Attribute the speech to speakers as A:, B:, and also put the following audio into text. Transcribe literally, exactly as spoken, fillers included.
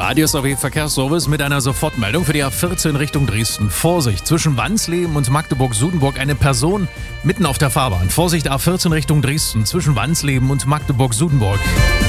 A: Radio S W Verkehrsservice mit einer Sofortmeldung für die A vierzehn Richtung Dresden. Vorsicht, zwischen Wansleben und Magdeburg-Sudenburg eine Person mitten auf der Fahrbahn. Vorsicht, A vierzehn Richtung Dresden, zwischen Wansleben und Magdeburg-Sudenburg.